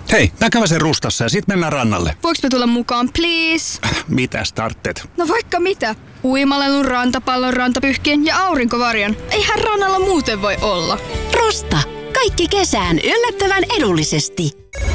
Hei, mä käväsen Rustassa ja sit mennään rannalle. Voinko me tulla mukaan, please? Mitäs tarttet? No vaikka mitä. Uimalelun, rantapallon, rantapyhkien ja aurinkovarjon. Eihän rannalla muuten voi olla. Rusta. Kaikki kesään yllättävän edullisesti.